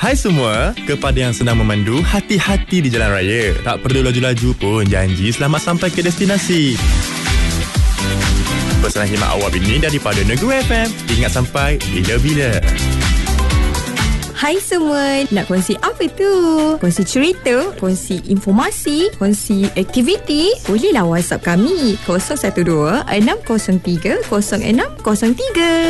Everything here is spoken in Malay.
Hai semua, kepada yang sedang memandu, hati-hati di jalan raya. Tak perlu laju-laju pun, janji selamat sampai ke destinasi. Pesanan khidmat awal ini daripada Negeri FM. Ingat sampai bila-bila. Hai semua, nak kongsi apa tu? Kongsi cerita, kongsi informasi, kongsi aktiviti? Bolehlah WhatsApp kami 012 603 0603.